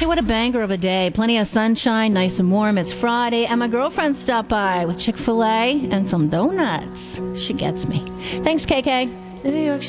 what a banger of a day. Plenty of sunshine, nice and warm. It's Friday, and my girlfriend stopped by with Chick-fil-A and some donuts. She gets me. Thanks, KK. New York